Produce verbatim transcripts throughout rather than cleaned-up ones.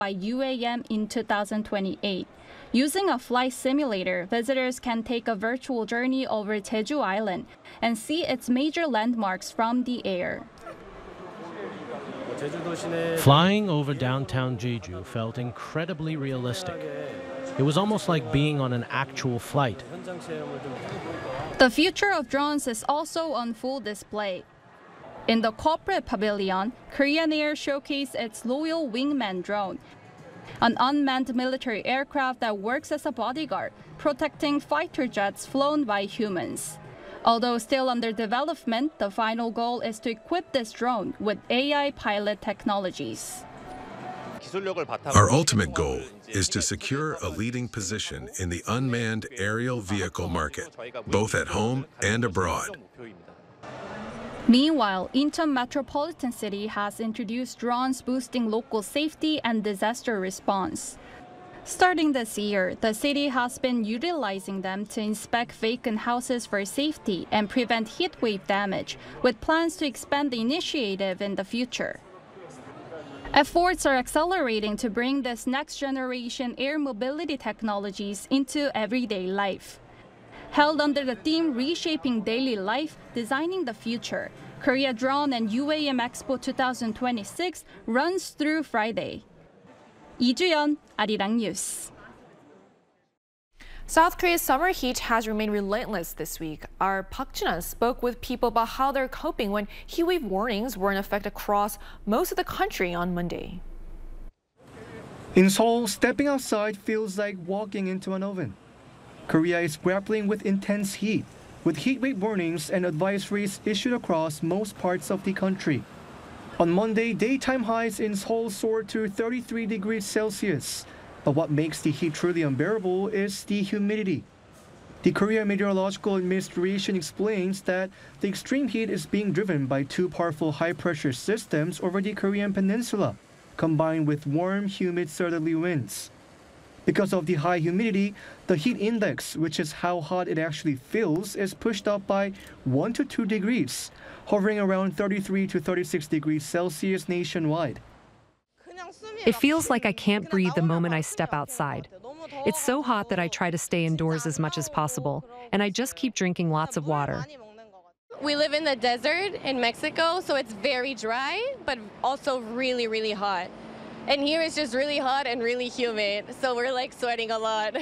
by U A M in two thousand twenty-eight. Using a flight simulator, visitors can take a virtual journey over Jeju Island and see its major landmarks from the air. Flying over downtown Jeju felt incredibly realistic. It was almost like being on an actual flight. The future of drones is also on full display. In the corporate pavilion, Korean Air showcased its Loyal Wingman drone, an unmanned military aircraft that works as a bodyguard, protecting fighter jets flown by humans. Although still under development, the final goal is to equip this drone with A I pilot technologies. Our ultimate goal is to secure a leading position in the unmanned aerial vehicle market, both at home and abroad. Meanwhile, Incheon Metropolitan City has introduced drones boosting local safety and disaster response. Starting this year, the city has been utilizing them to inspect vacant houses for safety and prevent heatwave damage, with plans to expand the initiative in the future. Efforts are accelerating to bring this next-generation air mobility technologies into everyday life. Held under the theme Reshaping Daily Life, Designing the Future, Korea Drone and U A M Expo twenty twenty-six runs through Friday. Lee Ju-yeon, Arirang News. South Korea's summer heat has remained relentless this week. Our Park Jun-an spoke with people about how they're coping when heatwave warnings were in effect across most of the country on Monday. In Seoul, stepping outside feels like walking into an oven. Korea is grappling with intense heat, with heatwave warnings and advisories issued across most parts of the country. On Monday, daytime highs in Seoul soared to thirty-three degrees Celsius. But what makes the heat truly unbearable is the humidity. The Korea Meteorological Administration explains that the extreme heat is being driven by two powerful high-pressure systems over the Korean peninsula, combined with warm, humid southerly winds. Because of the high humidity, the heat index, which is how hot it actually feels, is pushed up by one to two degrees, hovering around thirty-three to thirty-six degrees Celsius nationwide. It feels like I can't breathe the moment I step outside. It's so hot that I try to stay indoors as much as possible, and I just keep drinking lots of water. We live in the desert in Mexico, so it's very dry, but also really, really hot. And here it's just really hot and really humid, so we're like sweating a lot.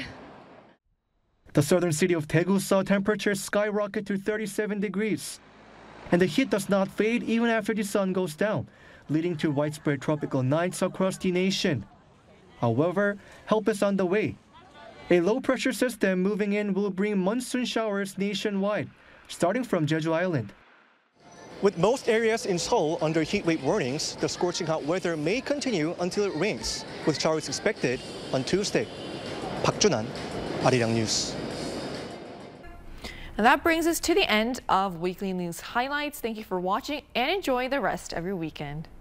The southern city of Daegu saw temperatures skyrocket to thirty-seven degrees. And the heat does not fade even after the sun goes down, leading to widespread tropical nights across the nation. However, help is on the way. A low-pressure system moving in will bring monsoon showers nationwide, starting from Jeju Island. With most areas in Seoul under heatwave warnings, the scorching hot weather may continue until it rains, with showers expected on Tuesday. Park Jun-an, Arirang News. And that brings us to the end of Weekly News Highlights. Thank you for watching and enjoy the rest of your weekend.